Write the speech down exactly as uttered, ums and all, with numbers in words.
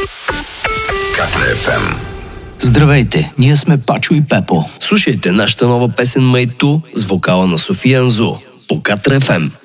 Катра еф ем. Здравейте, ние сме Пачо и Пепо. Слушайте нашата нова песен "Майту" с вокала на София Анзу по Катра еф ем.